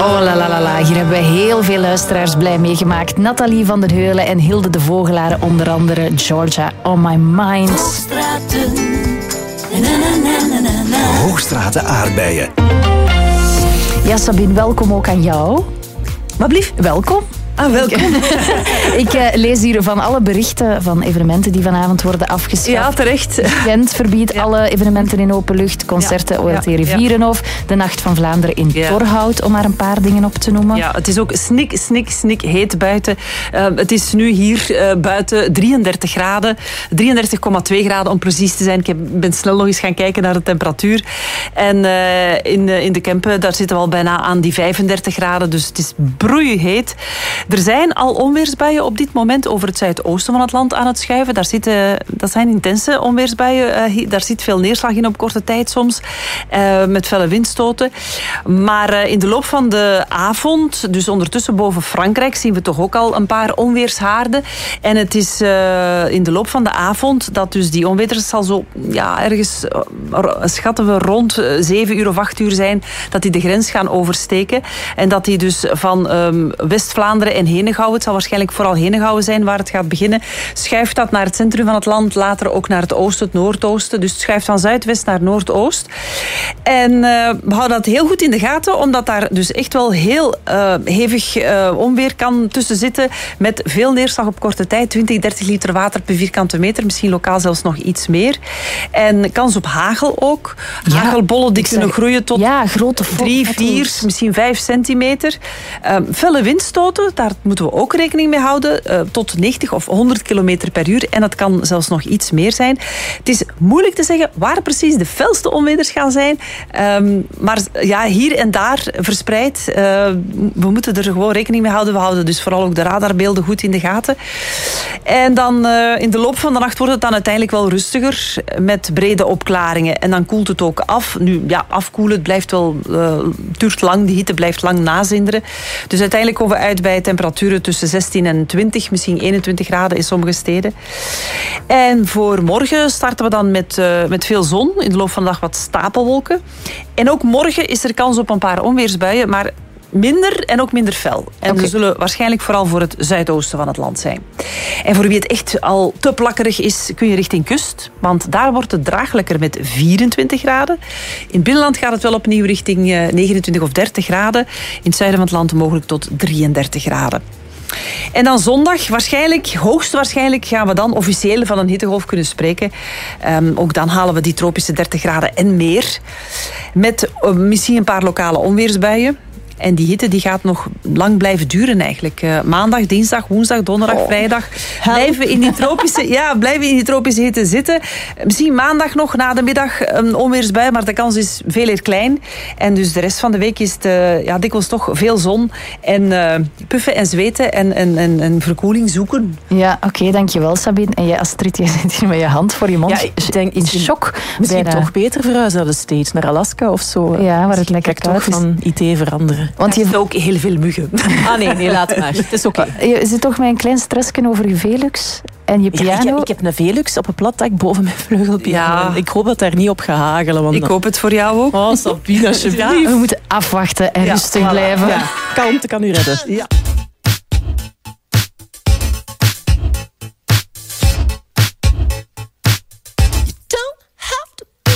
Oh la la la la, hier hebben we heel veel luisteraars blij meegemaakt. Nathalie van der Heulen en Hilde de Vogelaar, onder andere Georgia on My Mind. Hoogstraten. Hoogstraten aardbeien. Ja, Sabine, welkom ook aan jou. Wat blieft? Welkom. Welkom. Ik lees hier van alle berichten van evenementen die vanavond worden afgeschaft. Ja, terecht. Gent verbiedt alle evenementen in open lucht, concerten, OLT Rivierenhof, de Nacht van Vlaanderen in Torhout, om maar een paar dingen op te noemen. Ja, het is ook snik heet buiten. Het is nu hier buiten 33 graden, 33,2 graden om precies te zijn. Ik ben snel nog eens gaan kijken naar de temperatuur. En in de Kempen, daar zitten we al bijna aan die 35 graden, dus het is broeiheet. Er zijn al onweersbuien op dit moment over het zuidoosten van het land aan het schuiven. Dat zijn intense onweersbuien. Daar zit veel neerslag in op korte tijd soms. Met felle windstoten. Maar in de loop van de avond, dus ondertussen boven Frankrijk, zien we toch ook al een paar onweershaarden. En het is in de loop van de avond dat dus die onweer zal zo ergens, schatten we, rond 7 uur of 8 uur zijn, dat die de grens gaan oversteken. En dat die dus van West-Vlaanderen en Henegouwen, het zal waarschijnlijk vooral Henegouwen zijn waar het gaat beginnen, schuift dat naar het centrum van het land, later ook naar het oosten, het noordoosten. Dus het schuift van zuidwest naar noordoost. En we houden dat heel goed in de gaten, omdat daar dus echt wel heel hevig onweer kan tussen zitten, met veel neerslag op korte tijd, 20, 30 liter water per vierkante meter, misschien lokaal zelfs nog iets meer. En kans op hagel ook. Hagelbollen die kunnen groeien tot grote 3, 4, misschien 5 centimeter. Felle windstoten, daar moeten we ook rekening mee houden, tot 90 of 100 kilometer per uur. En dat kan zelfs nog iets meer zijn. Het is moeilijk te zeggen waar precies de felste onweders gaan zijn. Maar ja, hier en daar verspreid. We moeten er gewoon rekening mee houden. We houden dus vooral ook de radarbeelden goed in de gaten. En dan in de loop van de nacht wordt het dan uiteindelijk wel rustiger, met brede opklaringen. En dan koelt het ook af. Nu, ja, afkoelen, het blijft wel, duurt lang. Die hitte blijft lang nazinderen. Dus uiteindelijk komen we uit bij temperaturen tussen 16 en 20, misschien 21 graden in sommige steden. En voor morgen starten we dan met veel zon. In de loop van de dag wat stapelwolken. En ook morgen is er kans op een paar onweersbuien, maar minder en ook minder fel. En ze zullen waarschijnlijk vooral voor het zuidoosten van het land zijn. En voor wie het echt al te plakkerig is, kun je richting kust. Want daar wordt het draaglijker met 24 graden. In het binnenland gaat het wel opnieuw richting 29 of 30 graden. In het zuiden van het land mogelijk tot 33 graden. En dan zondag, hoogstwaarschijnlijk gaan we dan officieel van een hittegolf kunnen spreken. Ook dan halen we die tropische 30 graden en meer. Met misschien een paar lokale onweersbuien. En die hitte die gaat nog lang blijven duren eigenlijk. Maandag, dinsdag, woensdag, donderdag, vrijdag. Blijven in die tropische hitte zitten. Misschien maandag nog na de middag een onweersbui, maar de kans is veel eer klein. En dus de rest van de week is het dikwijls toch veel zon. En puffen en zweten en verkoeling zoeken. Ja, oké, dankjewel Sabine. En jij, Astrid, jij zit hier met je hand voor je mond. Ja, ik denk in shock. Misschien toch beter verhuizen naar de States, naar Alaska of zo. Ja, waar het lekker koud is. Toch van IT veranderen. Want je hebt ook heel veel muggen. Nee, laat maar. Het is oké. Je zit toch met een klein stressje over je Velux en je piano. Ja, ik heb een Velux op een plat dak boven mijn vleugelpiano. Ja. Ik hoop dat daar niet op gaat hagelen. Want ik hoop het voor jou ook. Oh, Sabine, alsjeblieft. Ja, we moeten afwachten en rustig blijven. Ja. Kalmte kan u redden. Ja.